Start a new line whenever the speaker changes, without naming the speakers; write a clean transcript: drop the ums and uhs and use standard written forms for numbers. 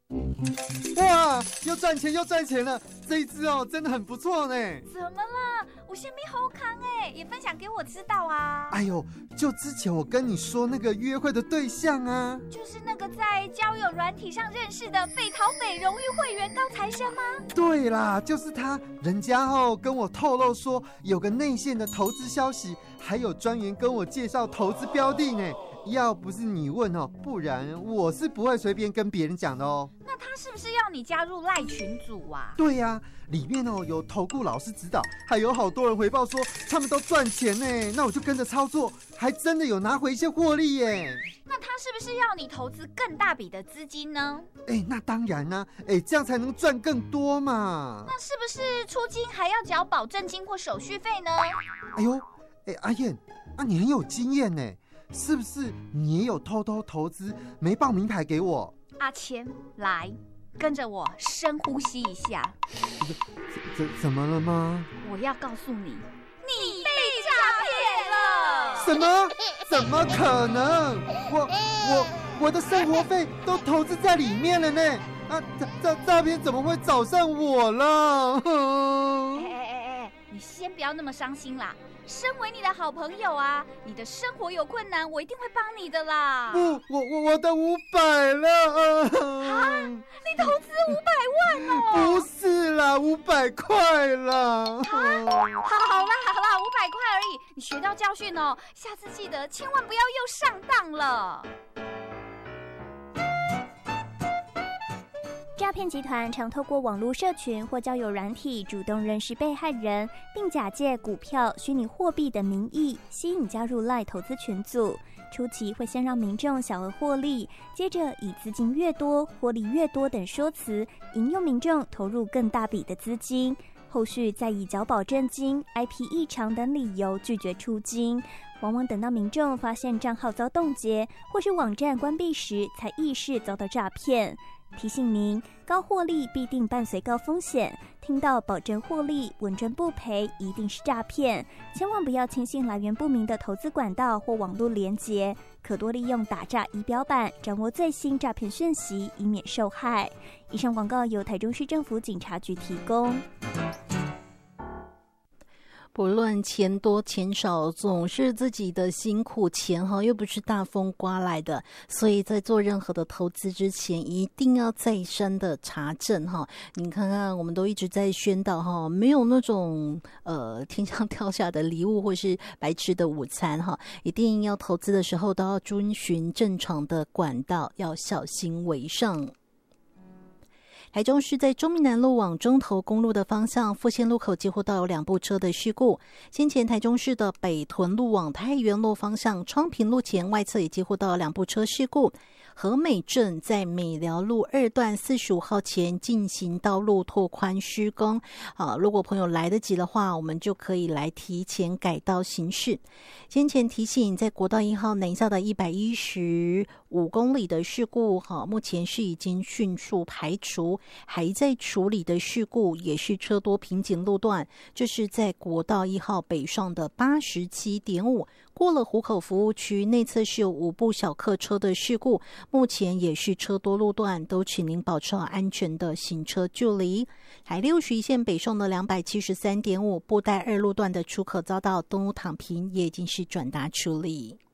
哇，又赚钱又赚钱了！这一支真的很不错呢。
怎么了？我先没好康也分享给我知道啊。
哎呦，就之前我跟你说那个约会的对象啊，
就是那个在交友软体上认识的北桃北荣誉会员高材生吗？
对啦，就是他。人家跟我透露说有个内线的投资消息，还有专员跟我介绍投资标的呢。要不是你问不然我是不会随便跟别人讲的哦。
那他是不是要你加入赖群组啊？
对呀，里面有投顾老师指导，还有好多人回报说他们都赚钱呢。那我就跟着操作，还真的有拿回一些获利耶。
那他是不是要你投资更大笔的资金呢？
那当然啦，这样才能赚更多嘛。
那是不是出金还要缴保证金或手续费呢？
哎呦，阿燕，你很有经验呢。是不是你也有偷偷投资没报名牌给我？
阿谦，来跟着我深呼吸一下。
怎么了吗？
我要告诉你，你被诈骗了。
什么？怎么可能？我的生活费都投资在里面了呢。诈骗怎么会找上我了？
你先不要那么伤心啦。身为你的好朋友啊，你的生活有困难，我一定会帮你的啦。
不，我的500了
啊！你投资500万哦？
不是啦，500块啦。
好啦，500块而已。你学到教训哦，下次记得千万不要又上当了。
诈骗集团常透过网络社群或交友软体主动认识被害人，并假借股票、虚拟货币等名义吸引加入赖投资群组。初期会先让民众小额获利，接着以资金越多、获利越多等说辞，引诱民众投入更大笔的资金。后续再以缴保证金、IP 异常等理由拒绝出金，往往等到民众发现账号遭冻结或是网站关闭时，才意识遭到诈骗。提醒您，高获利必定伴随高风险，听到保证获利、稳赚不赔，一定是诈骗，千万不要轻信来源不明的投资管道或网络连结，可多利用打诈仪表板掌握最新诈骗讯息，以免受害。以上广告由台中市政府警察局提供。
不论钱多钱少，总是自己的辛苦钱又不是大风刮来的，所以在做任何的投资之前，一定要再三的查证你看看，我们都一直在宣导没有那种天上掉下的礼物或是白吃的午餐一定要投资的时候都要遵循正常的管道，要小心为上。台中市在中民南路往中投公路的方向复线路口几乎都有2部车的事故。先前台中市的北屯路往太原路方向昌平路前外侧也几乎都有2部车事故。和美镇在美寮路2段45号前进行道路拓宽施工如果朋友来得及的话，我们就可以来提前改道行驶。先前提醒，在国道1号南下的115公里的事故目前是已经迅速排除，还在处理的事故也是车多瓶颈路段，这是在国道1号北上的 87.5 过了湖口服务区内侧是有5部小客车的事故，目前也是车多路段，都请您保持好安全的行车距离。台61线北上的 273.5 布袋2路段的出口遭到东路躺平，也已经是转达处理。